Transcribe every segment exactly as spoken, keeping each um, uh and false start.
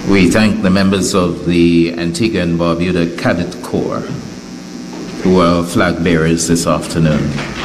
We thank the members of the Antigua and Barbuda Cadet Corps who are flag bearers this afternoon.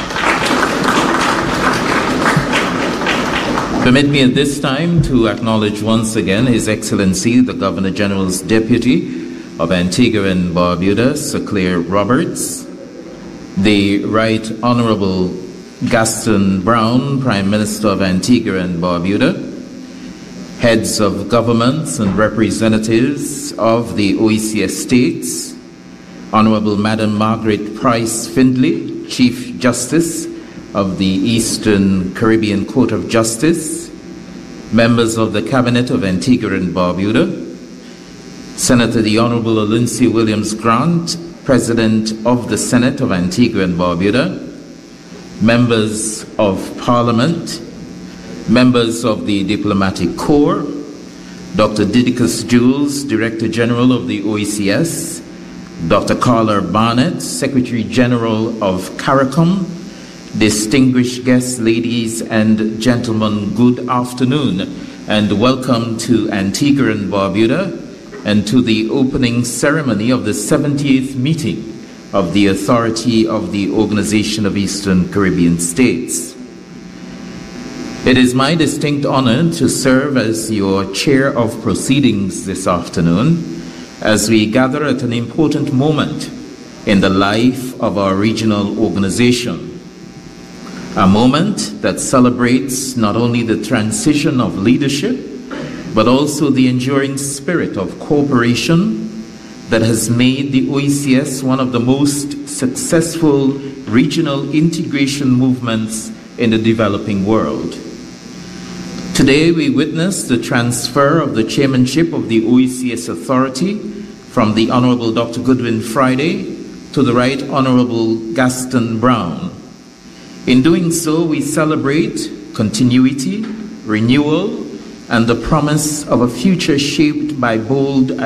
Permit me at this time to acknowledge once again His Excellency, the Governor General's Deputy of Antigua and Barbuda, Sir Clare Roberts, the Right Honorable Gaston Brown, Prime Minister of Antigua and Barbuda, heads of governments and representatives of the O E C S states, Honorable Madam Margaret Price Findlay, Chief Justice of the Eastern Caribbean Court of Justice, members of the Cabinet of Antigua and Barbuda, Senator the Honorable Olynsey Williams Grant, President of the Senate of Antigua and Barbuda, members of Parliament, members of the Diplomatic Corps, Doctor Didicus Jules, Director General of the O E C S, Doctor Carla Barnett, Secretary General of CARICOM, distinguished guests, ladies and gentlemen, good afternoon and welcome to Antigua and Barbuda and to the opening ceremony of the seventieth meeting of the Authority of the Organization of Eastern Caribbean States. It is my distinct honor to serve as your chair of proceedings this afternoon as we gather at an important moment in the life of our regional organization. A moment that celebrates not only the transition of leadership, but also the enduring spirit of cooperation that has made the O E C S one of the most successful regional integration movements in the developing world. Today we witness the transfer of the chairmanship of the O E C S Authority from the Honorable Doctor Goodwin Friday to the Right Honorable Gaston Brown. In doing so, we celebrate continuity, renewal, and the promise of a future shaped by bold